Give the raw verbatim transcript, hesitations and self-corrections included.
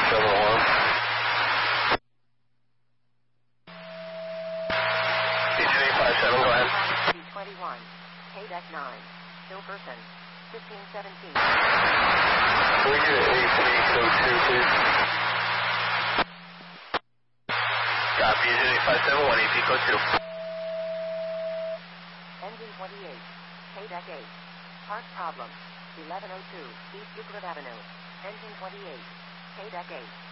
seven one. D J five seven, go ahead. twenty-one, K deck nine, Silverton, fifteen seventeen. Can we get A three code two, please? Copy, D J five seven one, A P code two. Engine twenty-eight, K deck eight, part problem, eleven oh two, East Euclid Avenue. Engine twenty-eight, K deck eight.